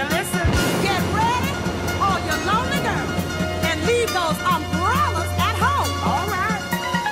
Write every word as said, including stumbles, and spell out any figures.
listen, get ready, all you lonely girls, and leave those umbrellas